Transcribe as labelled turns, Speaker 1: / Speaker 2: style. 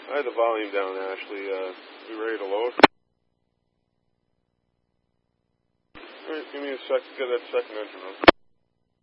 Speaker 1: I had the volume down, Ashley. We ready to load? All right, give me a sec to get that second engine on.